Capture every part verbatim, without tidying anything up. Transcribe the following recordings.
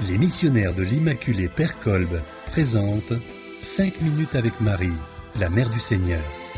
Les missionnaires de l'Immaculée Père Kolb présentent cinq minutes avec Marie, la Mère du Seigneur.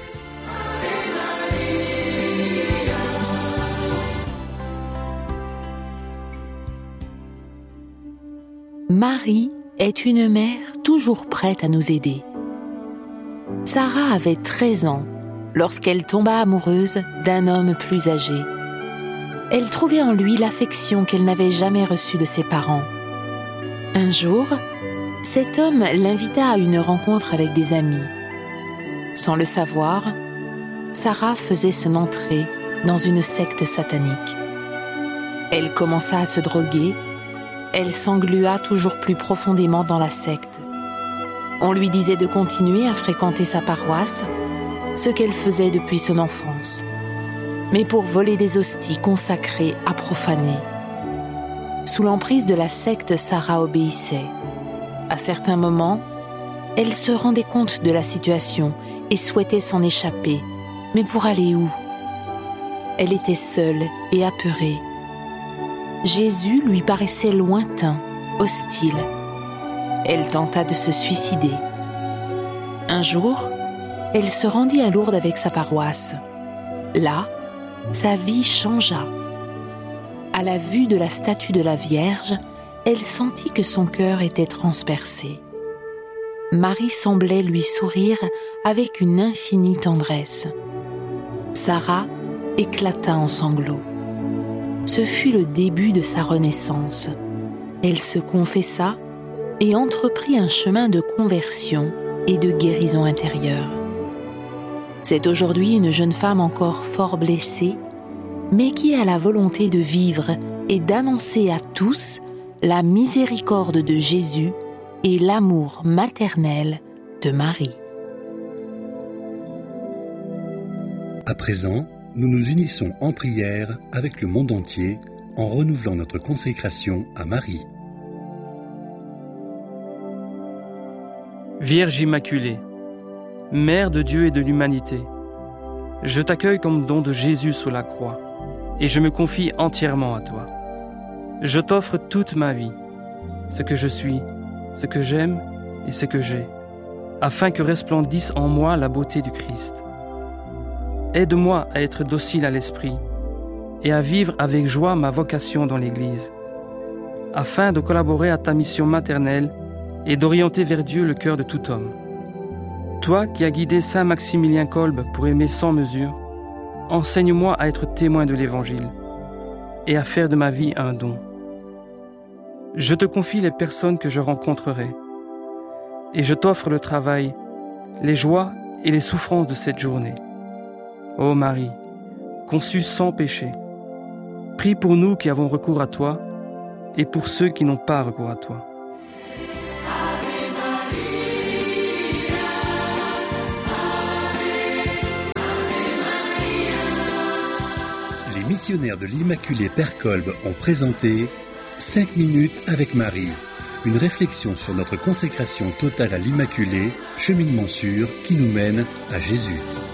Marie est une mère toujours prête à nous aider. Sarah avait treize ans lorsqu'elle tomba amoureuse d'un homme plus âgé. Elle trouvait en lui l'affection qu'elle n'avait jamais reçue de ses parents. Un jour, cet homme l'invita à une rencontre avec des amis. Sans le savoir, Sarah faisait son entrée dans une secte satanique. Elle commença à se droguer, elle s'englua toujours plus profondément dans la secte. On lui disait de continuer à fréquenter sa paroisse, ce qu'elle faisait depuis son enfance, mais pour voler des hosties consacrées à profaner. Sous l'emprise de la secte, Sarah obéissait. À certains moments, elle se rendait compte de la situation et souhaitait s'en échapper. Mais pour aller où? Elle était seule et apeurée. Jésus lui paraissait lointain, hostile. Elle tenta de se suicider. Un jour, elle se rendit à Lourdes avec sa paroisse. Là, sa vie changea. À la vue de la statue de la Vierge, elle sentit que son cœur était transpercé. Marie semblait lui sourire avec une infinie tendresse. Sarah éclata en sanglots. Ce fut le début de sa renaissance. Elle se confessa et entreprit un chemin de conversion et de guérison intérieure. C'est aujourd'hui une jeune femme encore fort blessée, mais qui a la volonté de vivre et d'annoncer à tous la miséricorde de Jésus et l'amour maternel de Marie. À présent, nous nous unissons en prière avec le monde entier en renouvelant notre consécration à Marie. Vierge Immaculée, Mère de Dieu et de l'humanité, je t'accueille comme don de Jésus sous la croix et je me confie entièrement à toi. Je t'offre toute ma vie, ce que je suis, ce que j'aime et ce que j'ai, afin que resplendisse en moi la beauté du Christ. Aide-moi à être docile à l'esprit et à vivre avec joie ma vocation dans l'Église, afin de collaborer à ta mission maternelle et d'orienter vers Dieu le cœur de tout homme. Toi qui as guidé Saint Maximilien Kolb pour aimer sans mesure, enseigne-moi à être témoin de l'Évangile et à faire de ma vie un don. Je te confie les personnes que je rencontrerai et je t'offre le travail, les joies et les souffrances de cette journée. Ô Marie, conçue sans péché, prie pour nous qui avons recours à toi et pour ceux qui n'ont pas recours à toi. Les missionnaires de l'Immaculée Père Kolb ont présenté cinq minutes avec Marie, une réflexion sur notre consécration totale à l'Immaculée, cheminement sûr qui nous mène à Jésus.